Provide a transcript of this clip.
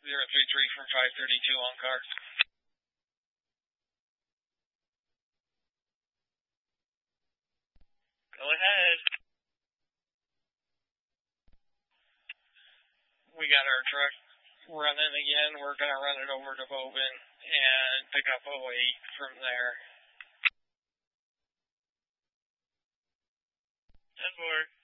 033 from 532 on car. Go ahead. We got our truck running again. We're going to run it over to Bowman and pick up 08 from there. 10-4.